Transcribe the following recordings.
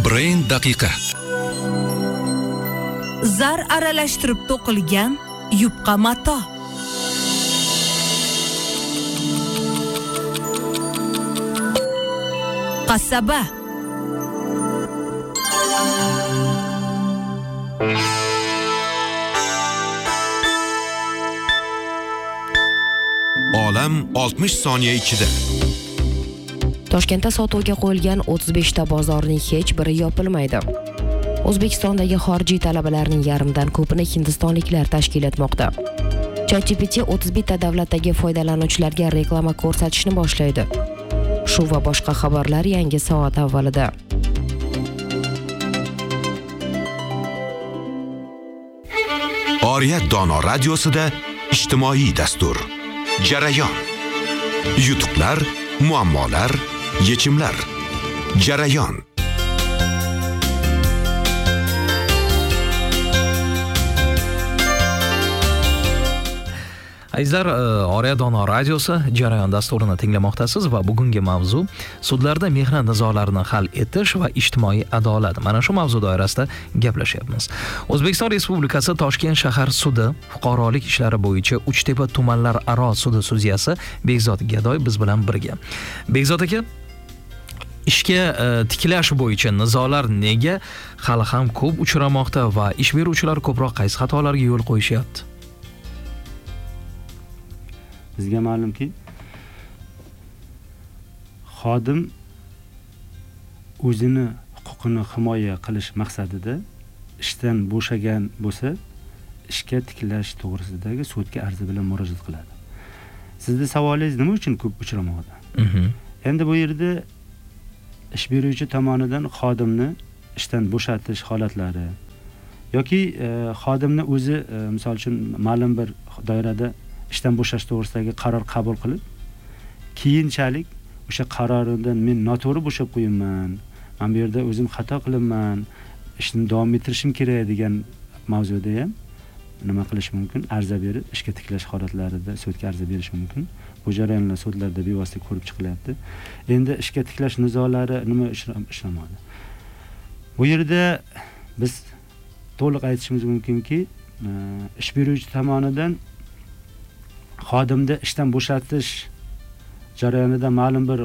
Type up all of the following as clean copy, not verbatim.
Brain daqiqa. Zar aralashtirib to'qilgan yupqa mato. Qasaba. Olam 60 soniya ichida. Toshkentda sotuvga qo'yilgan 35 ta bozorning hech biri yopilmaydi. O'zbekistondagi xorijiy talabalarning yarmidan ko'pini hindistonliklar tashkil etmoqda. ChatGPT 31 ta davlatdagi foydalanuvchilarga reklama ko'rsatishni boshlaydi. Shu va boshqa xabarlar yangi soat avvalida. Oriyat Dono radiosida ijtimoiy dastur. Jarayon. Yutuqlar, muammolar, yechimlar. Jarayon. Azizlar, Oriyat Dono radiosi Jarayon dasturini tinglamoqdasiz va bugungi mavzu sudlarda mehnat nizolarini hal etish va ijtimoiy adolat. Mana shu mavzu doirasida gaplashyapmiz. O'zbekiston Respublikasi Toshkent shahar sudi fuqarolik ishlari bo'yicha Uchtepa tumanlar aro sudi sudyasi Bekzod Gadoy biz bilan birga. Bekzod aka, ishga tiklash bo'yicha nizolar nega hali ham ko'p uchramoqda va ish beruvchilar ko'proq qaysi xatolarga yo'l qo'yishyapti? Bizga ma'lumki, xodim o'zini huquqini himoya qilish maqsadida ishdan bo'shagan bo'lsa, ishga tiklash to'g'risidagi sudga arzi bilan murojaat qiladi. Sizning savolingiz nima uchun ko'p uchramoqda? Endi bu yerda ish beruvchi tomonidan xodimni ishdan bo'shatish holatlari yoki xodimni o'zi misol uchun ma'lum bir doirada ishdan bo'shash to'g'risidagi qaror qabul qilib, keyinchalik o'sha qaroridan men noto'g'ri bo'shab qo'yibman, men bu yerda o'zim xato qilibman, ishni davom ettirishim kerak degan mavzuda ham nima qilish mumkin? Arza berib, ishga tiklash holatlarida sudga arza berish mumkin. Bu jarayonlar sudlarda bevosita ko'rib chiqilyapti. Endi ishga tiklash nizolari nima ishlamoqda? Bu yerda biz to'liq aytishimiz mumkinki, ish beruvchi tomonidan xodimni ishdan bo'shatish jarayonida ma'lum bir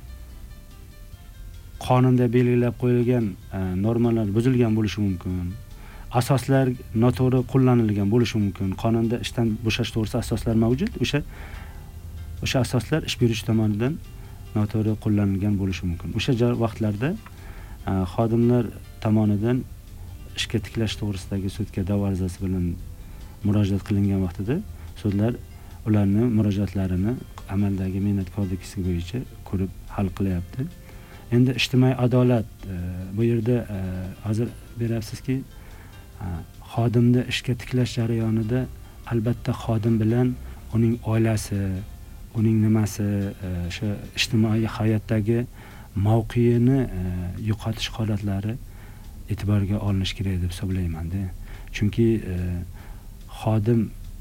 qonunda belgilab qo'yilgan normalar buzilgan bo'lishi mumkin. Asoslar noto'g'ri qo'llanilgan bo'lishi mumkin. Qonunda ishdan bo'shash to'g'risida asoslar mavjud. O'sha asoslar ish beruvchi tomonidan noto'g'ri qo'llanilgan bo'lishi mumkin. O'sha vaqtlarda xodimlar tomonidan ishga tiklash to'g'risidagi sudga da'vo arizasi bilan murojaat qilingan vaqtida sudlar ularni murojaatlarini amaldagi mehnat kodeksi bo'yicha ko'rib hal qilyapti. Endi ijtimoiy adolat bu yerda hozir beryapsizki, xodimni ishga tiklash jarayonida albatta xodim bilan uning oilasi, uning nimasi, o'sha ijtimoiy hayotdagi mavqeini yo'qotish holatlari e'tiborga olinish kerak deb hisoblayman-da. Chunki xodim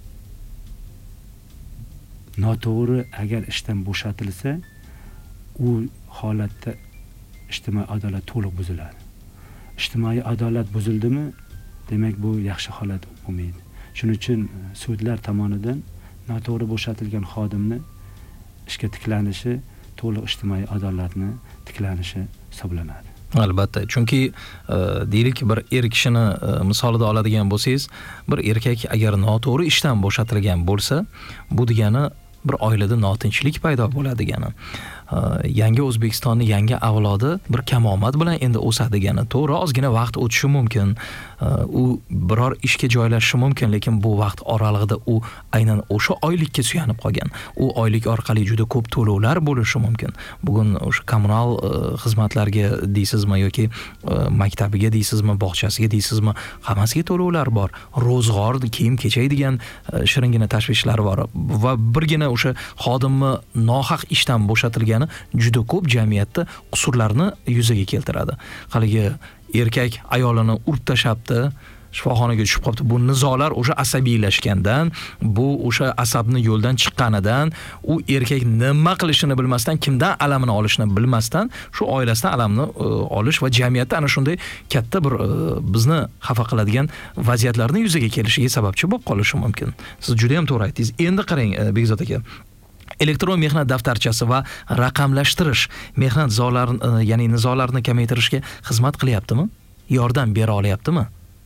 noto'g'ri agar ishdan bo'shatilsa, u holatda ijtimoiy adolat to'liq buziladi. Ijtimoiy adolat buzildimi, demak bu yaxshi holat bo'lmaydi. Shuning uchun sudlar tomonidan noto'g'ri bo'shatilgan xodimni ishga tiklanishi to'liq ijtimoiy adolatni tiklanishi hisoblanadi. Albatta, chunki deylik bir er kishini misolida oladigan bo'lsangiz, bir erkak agar noto'g'ri ishdan bo'shatilgan bo'lsa, bu degani bir oilada notinchlik paydo bo'ladi degani. Yangi O'zbekistonning yangi avlodi bir kamomad bilan endi o'sadi degani. To'g'ri, ozgina vaqt o'tishi mumkin. U biror ishga joylashishi mumkin, lekin bu vaqt oralig'ida u aynan o'sha oylikka suyanib qolgan. U oylik orqali juda ko'p to'lovlar bo'lishi mumkin. Bugun o'sha kommunal xizmatlarga deysizmi yoki maktabiga deysizmi, bog'chasiga deysizmi, hammasiga to'lovlar bor. Ro'zg'or, kiyim-kechak degan shiringina tashvishlar bor va birgina o'sha xodimni nohaq ishdan bo'shatilgan juda ko'p jamiyatda qusurlarni yuzaga keltiradi. Haligi erkak ayolini urib tashabdi, shifoxonaga tushib qolibdi. Bu nizolar o'sha asabiylashgandan, bu o'sha asabni yo'ldan chiqqanidan, u erkak nima qilishini bilmasdan, kimdan alamini olishini bilmasdan, shu oilasidan alamni olish va jamiyatda ana shunday katta bir bizni xafa qiladigan vaziyatlarning yuzaga kelishiga sababchi bo'lib qolishi mumkin. Siz juda ham to'g'ri aytdingiz. Endi qarang, Bekzod aka. Elektron mehnat daftarchasi va raqamlashtirish mehnat ya'ni nizolarni kamaytirishga xizmat qilyaptimi? Yordam bera olyaptimi?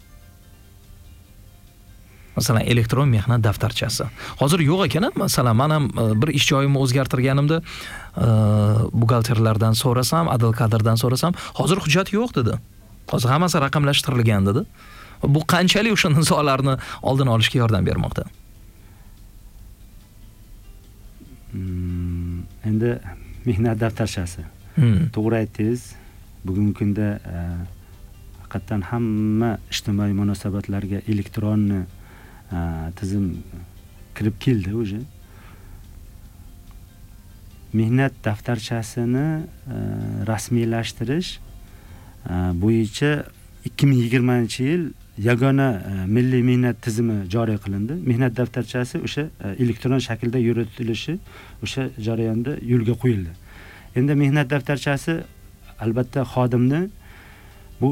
Masalan, elektron mehnat daftarchasi. Hozir yo'q ekan, masalan, men ham bir ish joyimni o'zgartirganimda buxgalterlardan so'rasam, advokatlardan so'rasam, hozir hujjat yo'q dedi. Hozir hammasi raqamlashtirilgan dedi. Bu qanchalik o'sha nizolarni oldini olishga yordam bermoqda? Endi mehnat daftarchasi. To'g'ri aytdingiz. Bugungi kunda haqiqatan hamma ijtimoiy munosabatlarga elektron tizim kirib keldi o'zi. Mehnat daftarchasini rasmiylashtirish bo'yicha 2020-yil yagona milliy mehnat tizimi joriy qilindi. Mehnat daftarchasi o'sha elektron shaklda yuritilishi o'sha jarayonda yo'lga qo'yildi. Endi mehnat daftarchasi albatta xodimni bu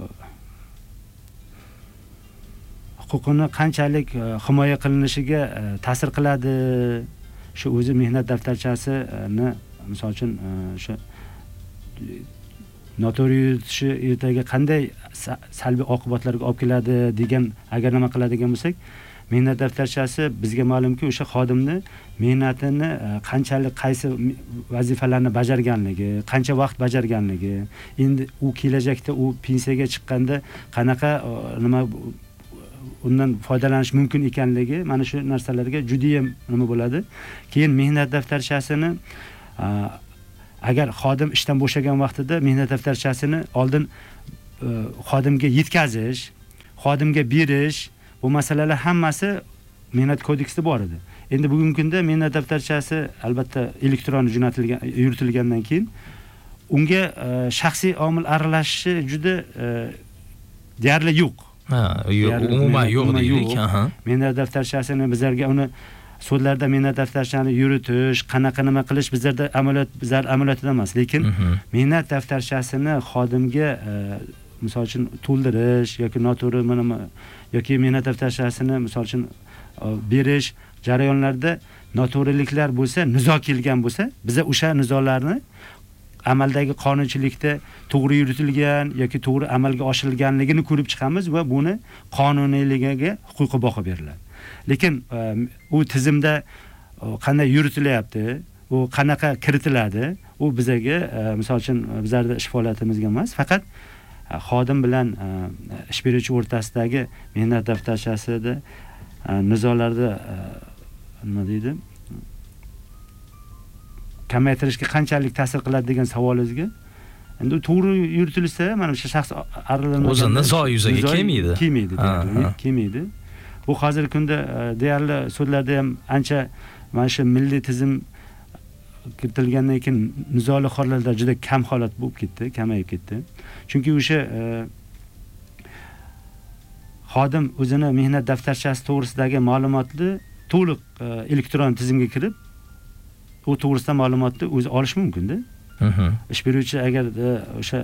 huquqini qanchalik himoya qilinishiga ta'sir qiladi. Shu o'zi mehnat daftarchasini misol uchun o'sha noto'g'ri yuritishi ertaga qanday salbiy oqibatlarga olib keladi degan agar nima qiladigan bo'lsak, mehnat daftarchasi bizga ma'lumki o'sha xodimni mehnatini qanchalik qaysi vazifalarni bajarganligi, qancha vaqt bajarganligi, endi u kelajakda u pensiyaga chiqqanda qanaqa nima undan foydalanish mumkin ekanligi, mana shu narsalarga juda ham nima bo'ladi. Keyin mehnat daftarchasini agar xodim ishdan bo'shagan vaqtida mehnat daftarchasini oldin xodimga yetkazish, xodimga berish, bu masalalar hammasi mehnat kodeksida bor edi. Endi bugungi kunda mehnat daftarchasi albatta elektron yuritilgandan keyin unga shaxsiy omil aralashishi juda deyarli yo'q. Umuman yo'q deylik. Mehnat daftarchasini bizlarga uni sudlarda mehnat daftarchasini yuritish, qanaqa nima qilish bizlarda amaliyotida emas, lekin mehnat daftarchasini xodimga misol uchun to'ldirish yoki noto'g'ri yoki mehnat daftarchasini misol uchun berish jarayonlarida noto'g'riliklar bo'lsa, nizo kelgan bo'lsa, biz o'sha nizolarni amaldagi qonunchilikda to'g'ri yuritilgan yoki to'g'ri amalga oshirilganligini ko'rib chiqamiz va buni qonuniyligiga huquqiy baho beriladi. Lekin u tizimda qanday yuritilyapti, u qanaqa kiritiladi, u bizga misol uchun bizlarda ish faoliyatimizga emas, faqat xodim bilan ish beruvchi o'rtasidagi mehnat daftarchasida nizolarda nima deydi? Kamaytirishga qanchalik ta'sir qiladi degan savolingizga endi to'g'ri yuritilsa, mana o'sha shaxs aralanmagan o'zi nizo yuzaga kelmaydi. Bu hozirgi kunda deyarli sudlarda ham ancha mana shu milliy tizim kiritilgandan keyin nizoli holatlar juda kam holat bo'lib ketdi, kamayib ketdi. Chunki o'sha xodim o'zini mehnat daftarchasi to'g'risidagi ma'lumotni to'liq elektron tizimga kirib, u to'g'risida ma'lumotni o'zi olish mumkin-da. Ish beruvchi agar o'sha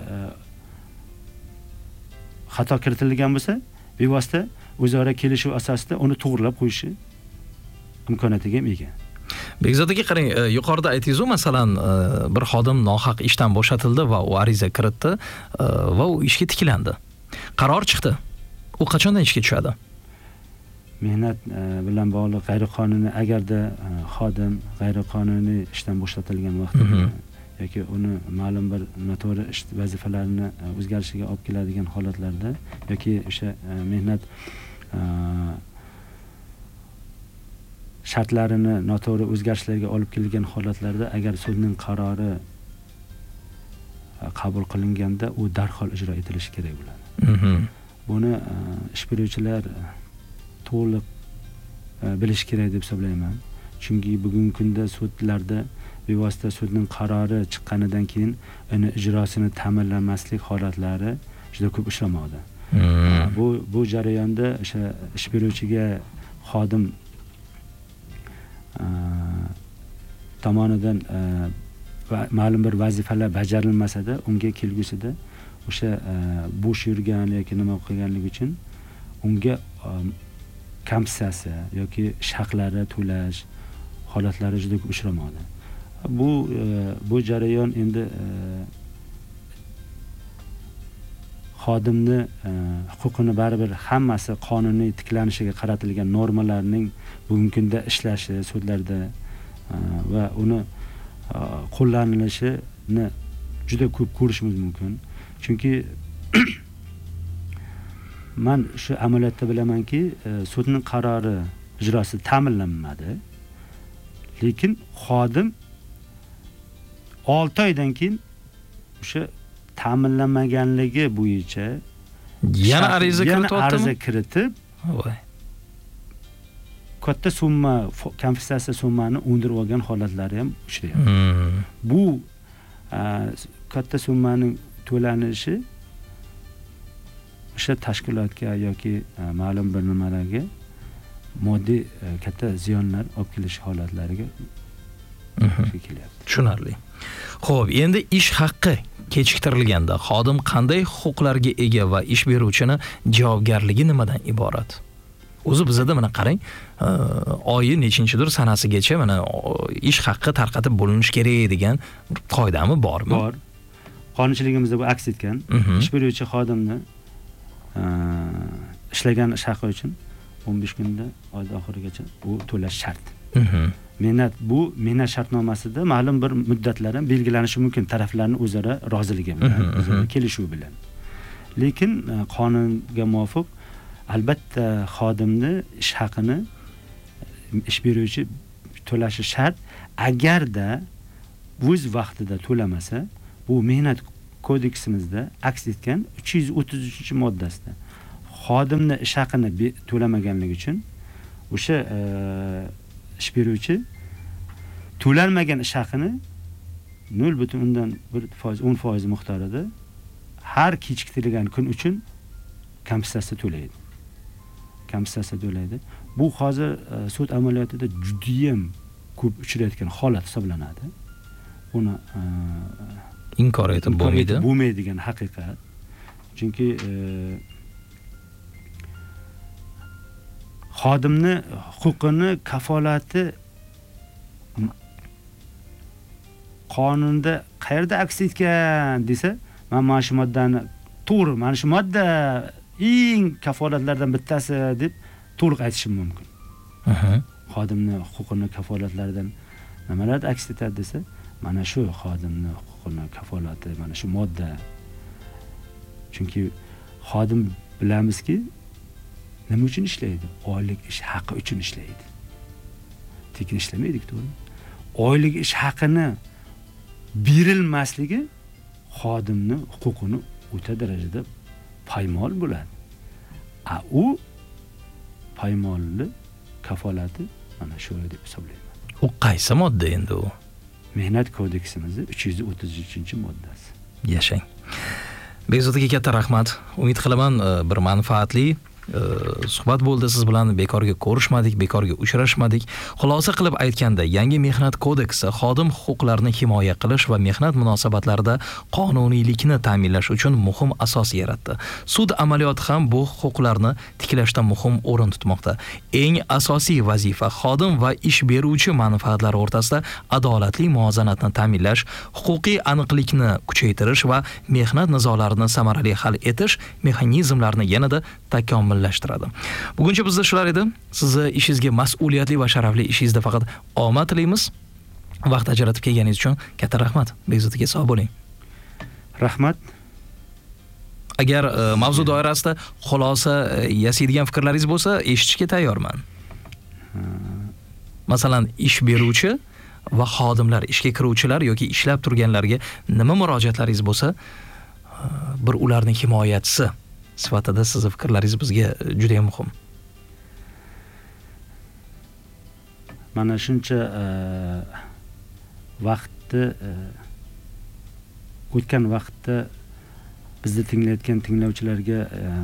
xato kiritilgan bo'lsa, bevosita o'zaro kelishuv asosida uni to'g'rilab qo'yishi imkoniyatiga ega. Bekzod aka, qarang, yuqorida aytdingiz-ku, masalan, bir xodim nohaq ishdan bo'shatildi va u ariza kiritdi va u ishga tiklandi. Qaror chiqdi. U qachondan ishga tushadi? Mehnat bilan bog'liq g'ayriqonuniy agarda xodim g'ayriqonuniy ishdan bo'shatilgan vaqtida yoki uni ma'lum bir noto'g'ri ish vazifalarini o'zgarishiga olib keladigan holatlarda yoki o'sha mehnat shartlarini noto'g'ri o'zgarishlarga olib kelgan holatlarda agar sudning qarori qabul qilinganda u darhol ijro etilishi kerak bo'ladi. Buni ish beruvchilar to'liq bilish kerak deb hisoblayman. Chunki bugungi kunda sudlarda bevosita sudning qarori chiqqanidan keyin uni ijrosini ta'minlamaslik holatlari juda ko'p uchramoqda. Bu jarayonda o'sha ish beruvchiga xodim tomonidan ma'lum bir vazifalar bajarilmasa-da, unga kelgusida o'sha bo'sh yurgan yoki nima qilganligi uchun unga kompensatsiya yoki ish haqlari to'lash holatlari juda ko'p uchramoqda. Bu jarayon endi xodimni huquqini baribir hammasi qonuniy tiklanishiga qaratilgan normalarning bugungi kunda ishlashi sudlarda va uni qo'llanilishini juda ko'p ko'rishimiz mumkin. Chunki men shu amaliyotda bilamanki, sudning qarori ijrosi ta'minlanmadi. Lekin xodim 6 oydan keyin o'sha ta'minlanmaganligi bo'yicha yana ariza kiritib, katta summa kompensatsiya summani undirib olgan holatlari ham uchrayapti. Bu katta summaning to'lanishi o'sha tashkilotga yoki ma'lum bir nimalarga moddiy katta ziyonlar olib kelish holatlariga kelyapti. Tushunarli. Xo'p, endi ish haqqi kechiktirilganda xodim qanday huquqlarga ega va ish beruvchini javobgarligi nimadan iborat? O'zi bizda mana qarang, oyi nechinchidir sanasigacha mana ish haqqi tarqatib bo'linish kerak degan qoidami bormi? Bor. Qonunchiligimizda bu aks etgan. Ish beruvchi xodimni ishlagan ish haqqi uchun 15 kunda oy oxirigacha u to'lash shart. Mehnat shartnomasida ma'lum bir muddatlar ham belgilanishi mumkin taraflarning o'zaro roziligi bilan, o'zaro kelishuvi bilan. Lekin qonunga muvofiq albatta xodimni ish haqini ish beruvchi to'lashi shart. Agarda o'z vaqtida to'lamasa, bu mehnat kodeksimizda aks etgan 333-moddasida xodimni ish haqini to'lamaganligi uchun o'sha ish beruvchi to'lanmagan ish haqini 0.1% miqdorida har kechiktirilgan kun uchun kompensatsiya to'laydi. Bu hozir sud amaliyotida juda ham ko'p uchrayotgan holat hisoblanadi. Buni inkor etib bo'lmaydigan haqiqat. Chunki xodimni huquqini kafolati qonunda qayerda aks etgan desa, men mana shu moddani to'g'ri, mana shu modda eng kafolatlardan bittasi deb to'liq aytishim mumkin. Xodimni huquqini kafolatlaridan nimalarda aks etadi desa, mana shu xodimni huquqini kafolati, mana shu modda. Chunki xodim bilamizki, nima uchun ishlaydi? Oylik ish haqi uchun ishlaydi. Tekin ishlamaydi-ku, to'g'ri? Oylik ish haqini berilmasligi xodimni huquqini o'ta darajada paymol bo'ladi. U paymolli kafolati mana shu deb hisoblayman. U qaysi modda endi u? Mehnat kodeksimizning 333-moddasi. Yashang. Bekzod aka, katta rahmat. Umid qilaman bir manfaatli suhbat bo'ldi siz bilan. Bekorga ko'rishmadik, bekorga uchrashmadik. Xulosa qilib aytganda, yangi mehnat kodeksi xodim huquqlarini himoya qilish va mehnat munosabatlarida qonuniylikni ta'minlash uchun muhim asos yaratdi. Sud amaliyoti ham bu huquqlarni tiklashda muhim o'rin tutmoqda. Eng asosiy vazifa xodim va ish beruvchi manfaatlari o'rtasida adolatli muvozanatni ta'minlash, huquqiy aniqlikni kuchaytirish va mehnat nizolarini samarali hal etish mexanizmlarini yanada takomillashtiradi. Buguncha bizda shular edi. Sizni ishingizga mas'uliyatli va sharafli ishingizda faqat omad tilaymiz. Vaqt ajratib kelganingiz uchun katta rahmat. Bekzod aka, sog' bo'ling. Rahmat. Agar mavzu doirasida xulosa yasaydigan fikrlaringiz bo'lsa, eshitishga tayyorman. Masalan, ish beruvchi va xodimlar, ishga kiruvchilar yoki ishlab turganlarga nima murojaatlaringiz bo'lsa, bir ularning himoyachisi sifatida sizning fikrlaringiz bizga juda ham muhim. Mana shuncha vaqtni o'tgan vaqtda bizni tinglayotgan tinglovchilarga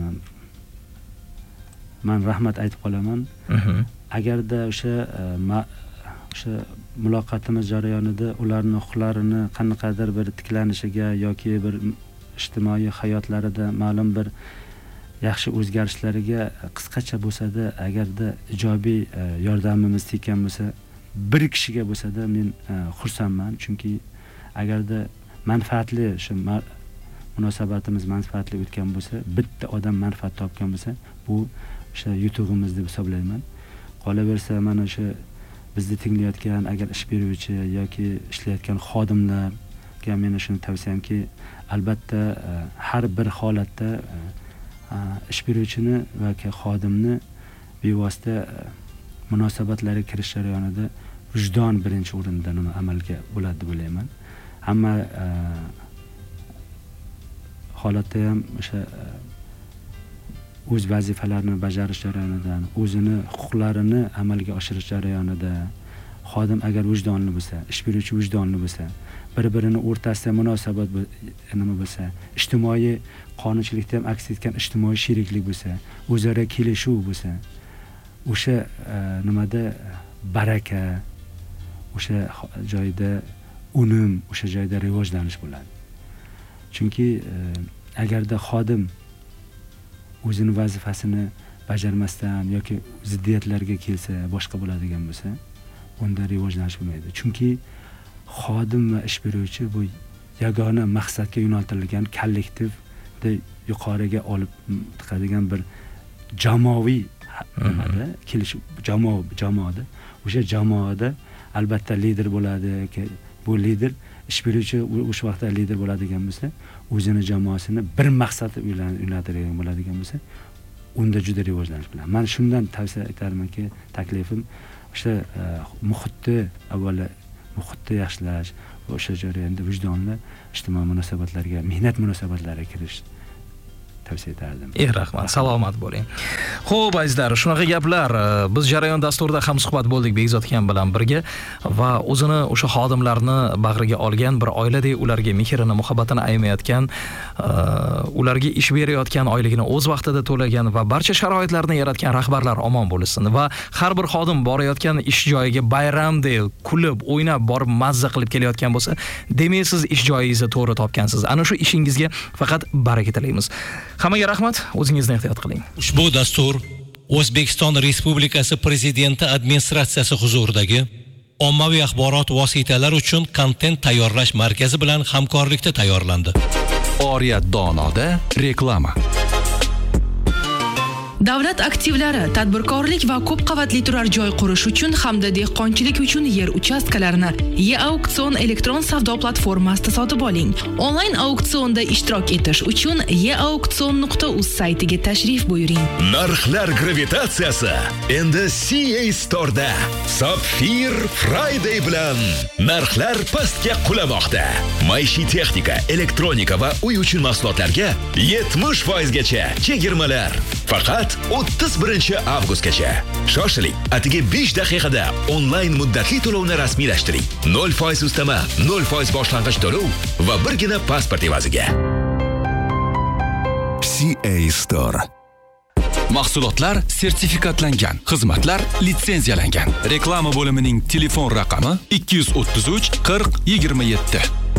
men rahmat aytib qolaman. Agarda o'sha muloqotimiz jarayonida ularning huquqlarini qanaqadir bir tiklanishiga yoki bir ijtimoiy hayotlarida ma'lum bir yaxshi o'zgarishlarga qisqacha bo'lsa-da, agarda ijobiy yordamimiz tekkan bo'lsa, bir kishiga bo'lsa-da men xursandman, chunki agarda manfaatli shu munosabatimiz manfaatli o'tgan bo'lsa, bitta odam manfaat topgan bo'lsa, bu o'sha yutug'imiz deb hisoblayman. Qolaversa, mana o'sha bizni tinglayotgan agar ish beruvchi yoki ishlayotgan xodimlarga men shuni tavsiyamki, albatta har bir holatda ish beruvchini va xodimni bevosita munosabatlariga kirish jarayonida vijdon birinchi o'rinda nima amalga bo'ladi deb o'ylayman. Hamma holatda ham o'sha o'z vazifalarini bajarish jarayonida, o'zini huquqlarini amalga oshirish jarayonida xodim agar vijdonli bo'lsa, ish beruvchi vijdonli bo'lsa, bir-birini o'rtasida munosabat nima bo'lsa, ijtimoiy qonunchilikda ham aks etgan ijtimoiy sheriklik bo'lsa, o'zaro kelishuv bo'lsa, o'sha nimada baraka, o'sha joyda unum, o'sha joyda rivojlanish bo'ladi. Chunki agarda xodim o'zining vazifasini bajarmasdan yoki ziddiyatlarga kelsa, boshqa bo'ladigan bo'lsa, unda rivojlanish bo'lmaydi. Chunki xodim va ish beruvchi bu yagona maqsadga yo'naltirilgan kollektivda yuqoriga olib chiqadigan bir jamoaviy nimada kelish jamoada o'sha jamoada albatta lider bo'ladi. Bu lider ish beruvchi o'sha vaqtda lider bo'ladigan bo'lsa, o'zini jamoasini bir maqsadga yo'naltiradigan bo'ladigan bo'lsa, unda juda rivojlanish bilan. Men shundan tavsiya etamanki, taklifim o'sha muhitni avvalo muhitni yaxshilash va o'sha jarayonda vijdonli ijtimoiy munosabatlarga, mehnat munosabatlariga kirish tavsiya etardim. Rahmat, salomat bo'ling. Xo'p, azizlar, shunaqa gaplar. Biz jarayon dasturida ham suhbat bo'ldik Begzod akam bilan birga va o'zini o'sha xodimlarni bag'riga olgan, bir oiladek ularga mehrini, muhabbatini aymayotgan, ularga ish berayotgan, oyligini o'z vaqtida to'lagan va barcha sharoitlarni yaratgan rahbarlar omon bo'lsin va har bir xodim borayotgan ish joyiga bayramdek kulib, o'ynab borib mazza qilib kelayotgan bo'lsa, demak siz ish joyingizni to'g'ri topgansiz. Ana shu ishingizga faqat baraka tilaymiz. Hammaga rahmat, o'zingizni ehtiyot qiling. Ushbu dastur O'zbekiston Respublikasi Prezidenti administratsiyasi huzuridagi ommaviy axborot vositalari uchun kontent tayyorlash markazi bilan hamkorlikda tayyorlandi. Oriyat Donoda reklama. Davlat aktivlari, tadbirkorlik va ko'p qavatli turar joy qurish uchun hamda dehqonchilik uchun yer uchastkalarini E-Auksion elektron savdo platformasida sotib oling. Onlayn auksionda ishtirok etish uchun eauksion.uz saytiga tashrif buyuring. Narxlar gravitatsiyasi endi CA Store'da Sapphire Friday bilan narxlar pastga qulamoqda. Maishiy texnika, elektronika va uy uchun mahsulotlarga 70% gacha chegirmalar. Faqat 31 avgustgacha. Shoshiling, atigi 5 daqiqada onlayn muddatli to'lovni rasmiylashtiring. 0% ustama, 0% boshlang'ich to'lov va birgina pasport evaziga. CA Store. Mahsulotlar sertifikatlangan, xizmatlar litsenziyalangan. Reklama bo'limining telefon raqami 233 40 27.